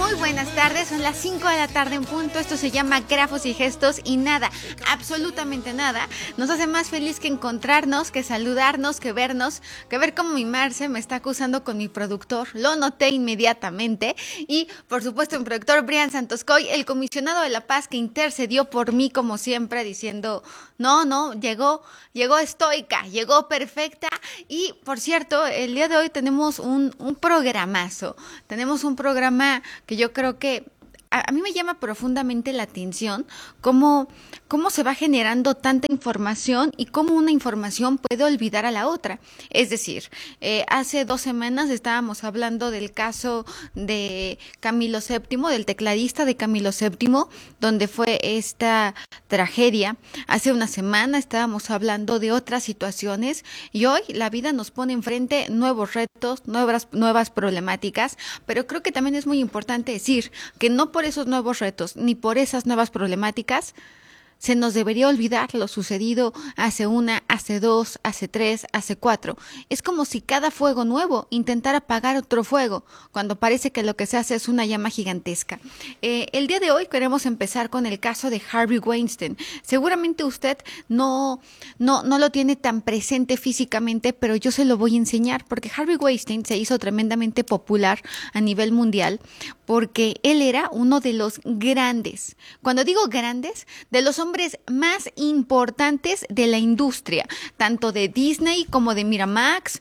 Muy buenas tardes, son las 5 de la tarde en punto. Esto se llama Grafos y Gestos y nada, absolutamente nada nos hace más feliz que encontrarnos, que saludarnos, que vernos, que ver cómo mi Marce me está acusando con mi productor. Lo noté inmediatamente y por supuesto mi productor Brian Santoscoy, el comisionado de la paz que intercedió por mí como siempre diciendo no, llegó estoica, llegó perfecta. Y por cierto, el día de hoy tenemos un programazo, tenemos un programa que yo creo que a mí me llama profundamente la atención cómo se va generando tanta información y cómo una información puede olvidar a la otra. Es decir, hace 2 semanas estábamos hablando del caso de Camilo VII, del tecladista de Camilo VII, donde fue esta tragedia. Hace una semana estábamos hablando de otras situaciones y hoy la vida nos pone enfrente nuevos retos, nuevas problemáticas, pero creo que también es muy importante decir que no por esos nuevos retos ni por esas nuevas problemáticas se nos debería olvidar lo sucedido hace 1, hace 2, hace 3, hace 4. Es como si cada fuego nuevo intentara apagar otro fuego, cuando parece que lo que se hace es una llama gigantesca. El día de hoy queremos empezar con el caso de Harvey Weinstein. Seguramente usted no lo tiene tan presente físicamente, pero yo se lo voy a enseñar, porque Harvey Weinstein se hizo tremendamente popular a nivel mundial, porque él era uno de los grandes, cuando digo grandes, de los hombres más importantes de la industria, tanto de Disney como de Miramax,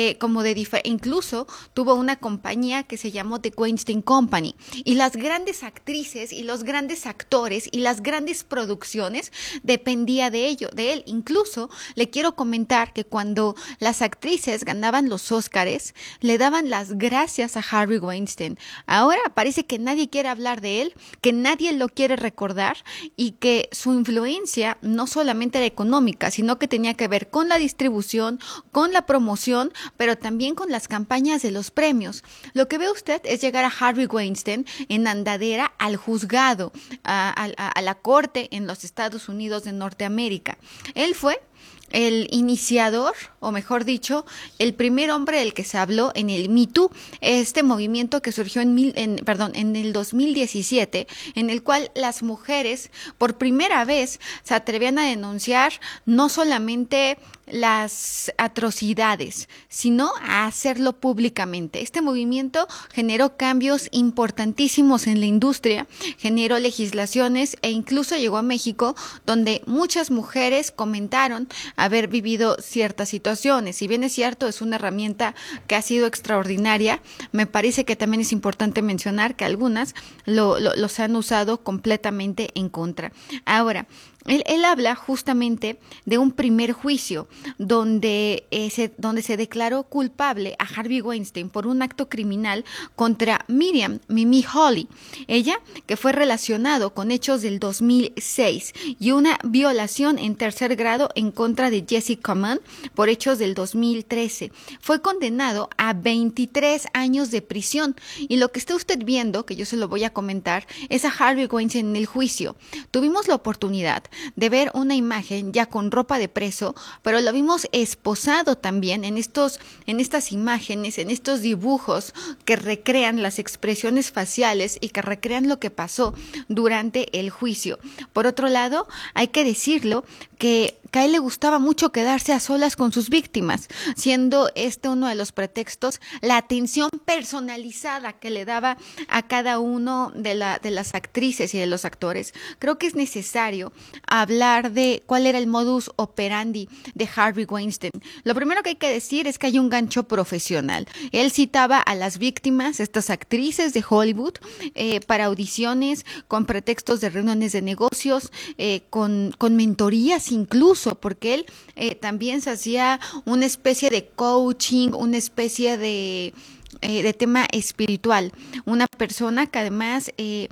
incluso tuvo una compañía que se llamó The Weinstein Company, y las grandes actrices y los grandes actores y las grandes producciones dependía de él. Incluso le quiero comentar que cuando las actrices ganaban los Óscares, le daban las gracias a Harvey Weinstein. Ahora parece que nadie quiere hablar de él, que nadie lo quiere recordar y que su influencia no solamente era económica, sino que tenía que ver con la distribución, con la promoción, pero también con las campañas de los premios. Lo que ve usted es llegar a Harvey Weinstein en andadera al juzgado, a la corte en los Estados Unidos de Norteamérica. Él fue el iniciador, o mejor dicho, el primer hombre del que se habló en el Me Too, este movimiento que surgió en el 2017, en el cual las mujeres por primera vez se atrevían a denunciar no solamente las atrocidades, sino a hacerlo públicamente. Este movimiento generó cambios importantísimos en la industria, generó legislaciones e incluso llegó a México, donde muchas mujeres comentaron haber vivido ciertas situaciones. Si bien es cierto, es una herramienta que ha sido extraordinaria, me parece que también es importante mencionar que algunas los han usado completamente en contra. Ahora, él habla justamente de un primer juicio donde se declaró culpable a Harvey Weinstein por un acto criminal contra Mimi Hawley, ella que fue relacionado con hechos del 2006 y una violación en 3er grado en contra de Jessica Mann por hechos del 2013. Fue condenado a 23 años de prisión y lo que está usted viendo, que yo se lo voy a comentar, es a Harvey Weinstein en el juicio. Tuvimos la oportunidad de ver una imagen ya con ropa de preso, pero lo vimos esposado también en estas imágenes, en estos dibujos que recrean las expresiones faciales y que recrean lo que pasó durante el juicio. Por otro lado, hay que decirlo que a él le gustaba mucho quedarse a solas con sus víctimas, siendo uno de los pretextos la atención personalizada que le daba a cada uno de las actrices y de los actores. Creo que es necesario hablar de cuál era el modus operandi de Harvey Weinstein. Lo primero que hay que decir es que hay un gancho profesional. Él citaba a las víctimas, estas actrices de Hollywood, para audiciones, con pretextos de reuniones de negocios, con mentorías incluso, porque él también se hacía una especie de coaching, una especie de tema espiritual, una persona que además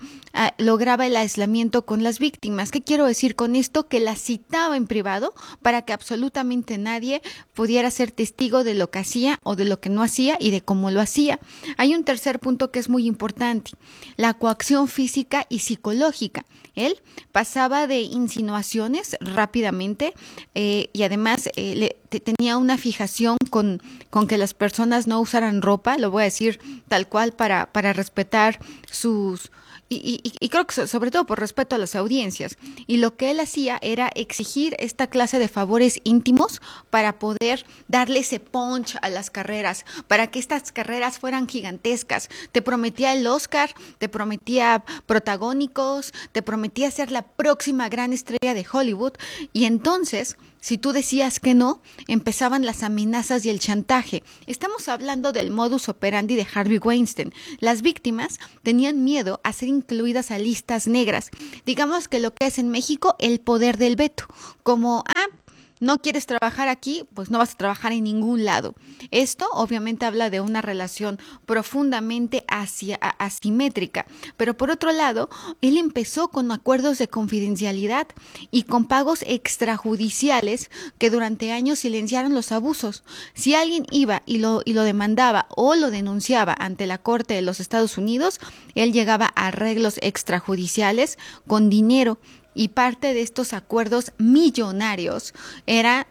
lograba el aislamiento con las víctimas. ¿Qué quiero decir con esto? Que las citaba en privado para que absolutamente nadie pudiera ser testigo de lo que hacía o de lo que no hacía y de cómo lo hacía. Hay un tercer punto que es muy importante, la coacción física y psicológica. Él pasaba de insinuaciones rápidamente y además tenía una fijación con que las personas no usaran ropa, lo voy a decir tal cual para respetar sus... Y creo que sobre todo por respeto a las audiencias. Y lo que él hacía era exigir esta clase de favores íntimos para poder darle ese punch a las carreras, para que estas carreras fueran gigantescas. Te prometía el Oscar, te prometía protagónicos, te prometía ser la próxima gran estrella de Hollywood. Y entonces, si tú decías que no, empezaban las amenazas y el chantaje. Estamos hablando del modus operandi de Harvey Weinstein. Las víctimas tenían miedo a ser incluidas a listas negras. Digamos que lo que es en México el poder del veto. Como, no quieres trabajar aquí, pues no vas a trabajar en ningún lado. Esto obviamente habla de una relación profundamente asimétrica. Pero por otro lado, él empezó con acuerdos de confidencialidad y con pagos extrajudiciales que durante años silenciaron los abusos. Si alguien iba y lo demandaba o lo denunciaba ante la Corte de los Estados Unidos, él llegaba a arreglos extrajudiciales con dinero. Y parte de estos acuerdos millonarios era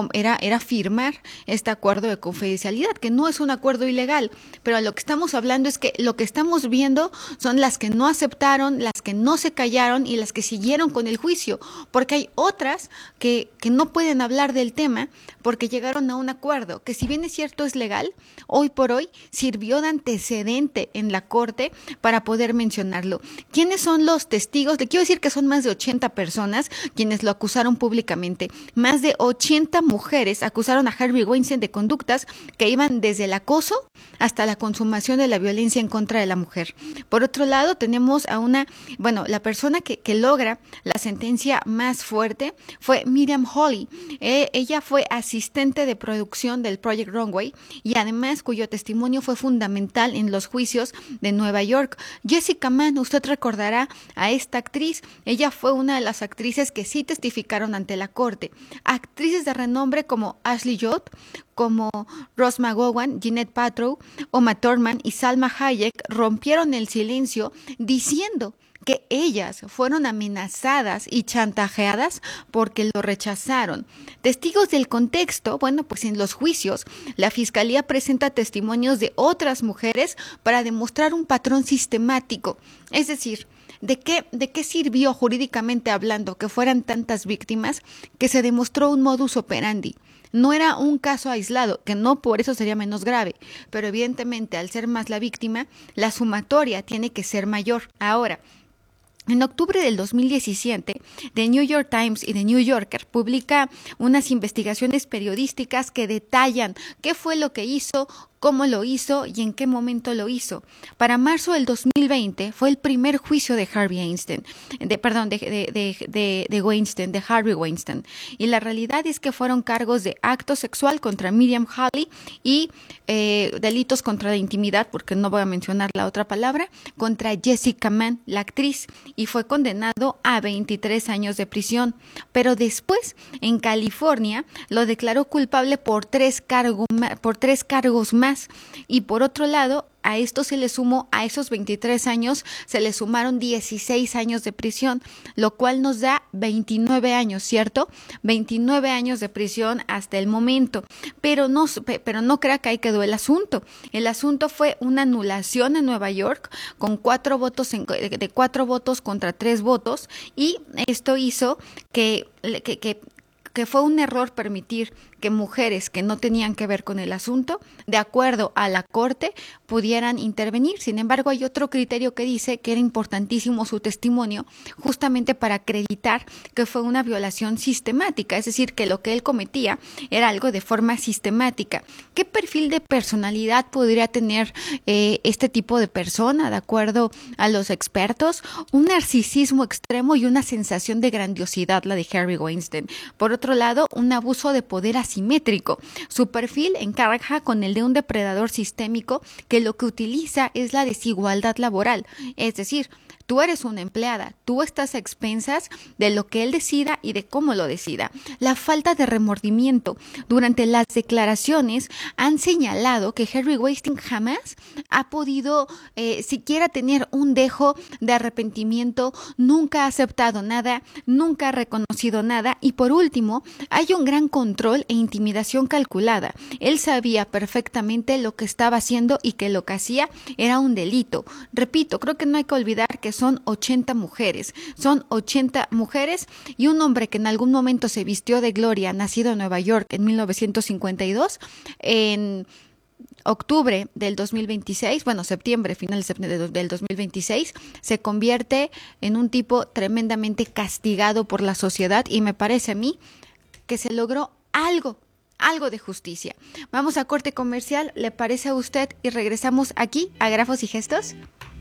firmar este acuerdo de confidencialidad, que no es un acuerdo ilegal, pero lo que estamos hablando es que lo que estamos viendo son las que no aceptaron, las que no se callaron y las que siguieron con el juicio, porque hay otras que no pueden hablar del tema porque llegaron a un acuerdo, que si bien es cierto es legal, hoy por hoy sirvió de antecedente en la corte para poder mencionarlo. ¿Quiénes son los testigos? Le quiero decir que son más de 80 personas quienes lo acusaron públicamente, más de 80 mujeres acusaron a Harvey Weinstein de conductas que iban desde el acoso hasta la consumación de la violencia en contra de la mujer. Por otro lado, tenemos a la persona que logra la sentencia más fuerte fue Miriam Hawley. Ella fue asistente de producción del Project Runway y además cuyo testimonio fue fundamental en los juicios de Nueva York. Jessica Mann, usted recordará a esta actriz, ella fue una de las actrices que sí testificaron ante la corte. Actrices de renombre como Ashley Judd, como Rose McGowan, Gwyneth Paltrow, Uma Thurman y Salma Hayek rompieron el silencio diciendo que ellas fueron amenazadas y chantajeadas porque lo rechazaron. Testigos del contexto, pues en los juicios, la Fiscalía presenta testimonios de otras mujeres para demostrar un patrón sistemático. Es decir, ¿de qué sirvió jurídicamente hablando que fueran tantas víctimas que se demostró un modus operandi? No era un caso aislado, que no por eso sería menos grave, pero evidentemente al ser más la víctima, la sumatoria tiene que ser mayor. Ahora, en octubre del 2017, The New York Times y The New Yorker publica unas investigaciones periodísticas que detallan qué fue lo que hizo, cómo lo hizo y en qué momento lo hizo. Para marzo del 2020 fue el primer juicio de Harvey Weinstein, de Weinstein, de Harvey Weinstein. Y la realidad es que fueron cargos de acto sexual contra Miriam Hawley y delitos contra la intimidad, porque no voy a mencionar la otra palabra, contra Jessica Mann, la actriz, y fue condenado a 23 años de prisión. Pero después, en California, lo declaró culpable por tres cargos más. Y por otro lado, a esto se le sumó, a esos 23 años, se le sumaron 16 años de prisión, lo cual nos da 29 años, ¿cierto? 29 años de prisión hasta el momento. Pero no crea que ahí quedó el asunto. El asunto fue una anulación en Nueva York con 4 votos de 4 votos contra 3 votos, y esto hizo que fue un error permitir que mujeres que no tenían que ver con el asunto, de acuerdo a la corte, pudieran intervenir. Sin embargo, hay otro criterio que dice que era importantísimo su testimonio, justamente para acreditar que fue una violación sistemática, es decir, que lo que él cometía era algo de forma sistemática. ¿Qué perfil de personalidad podría tener este tipo de persona? De acuerdo a los expertos, un narcisismo extremo y una sensación de grandiosidad, la de Harvey Weinstein. Por otro lado, un abuso de poder asimétrico. Su perfil encaja con el de un depredador sistémico que lo que utiliza es la desigualdad laboral. Es decir, Tú eres una empleada, tú estás a expensas de lo que él decida y de cómo lo decida. La falta de remordimiento. Durante las declaraciones han señalado que Harry Weinstein jamás ha podido siquiera tener un dejo de arrepentimiento, nunca ha aceptado nada, nunca ha reconocido nada y por último hay un gran control e intimidación calculada. Él sabía perfectamente lo que estaba haciendo y que lo que hacía era un delito. Repito, creo que no hay que olvidar que son 80 mujeres y un hombre que en algún momento se vistió de gloria, nacido en Nueva York en 1952, en octubre del 2026, bueno, septiembre, finales del 2026, se convierte en un tipo tremendamente castigado por la sociedad y me parece a mí que se logró algo de justicia. Vamos a corte comercial, ¿le parece a usted? Y regresamos aquí a Grafos y Gestos.